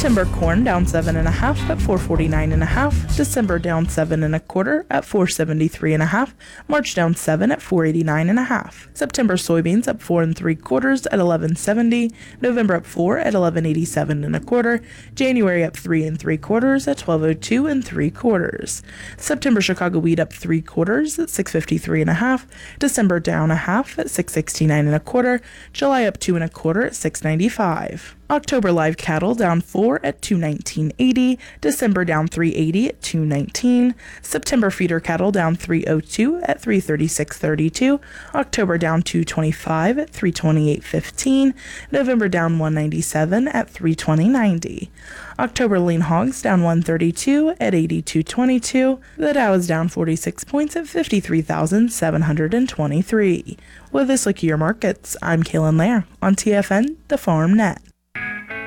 September corn down 7.5 at 449.5. December down 7.25 at 473.5. March down 7 at 489.5. September soybeans up 4.75 at 1170. November up 4 at 1187.25. January up 3.75 at 1202.75. September Chicago wheat up 3/4 at 653.5. December down a half at 669.25. July up 2.25 at 695. October live cattle down 4 at 219.80. December down 380 at 219. September feeder cattle down 302 at 336.32. October down 225 at 328.15. November down 197 at 320.90. October lean hogs down 132 at 82.22. The Dow is down 46 points at 53,723. With this look at your markets, I'm Kaylin Lair on TFN, the Farm Net.